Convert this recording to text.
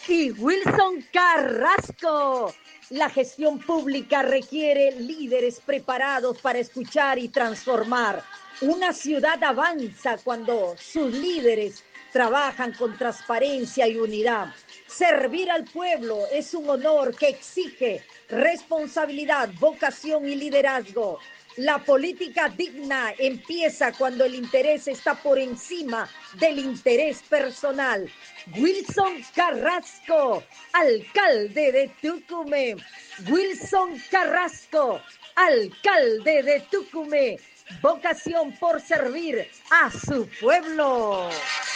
y Wilson Carrasco. La gestión pública requiere líderes preparados para escuchar y transformar. Una ciudad avanza cuando sus líderes trabajan con transparencia y unidad. Servir al pueblo es un honor que exige responsabilidad, vocación y liderazgo. La política digna empieza cuando el interés está por encima del interés personal. Wilson Carrasco, alcalde de Tucumé. Wilson Carrasco, alcalde de Tucumé. Vocación por servir a su pueblo.